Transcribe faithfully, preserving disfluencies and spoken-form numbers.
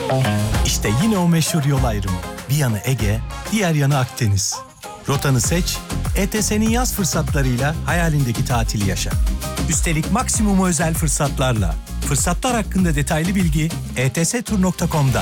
İşte yine o meşhur yol ayrımı. Bir yanı Ege, diğer yanı Akdeniz. Rotanı seç, E T S'nin yaz fırsatlarıyla hayalindeki tatili yaşa. Üstelik maksimum özel fırsatlarla. Fırsatlar hakkında detaylı bilgi e t s tur nokta com'da.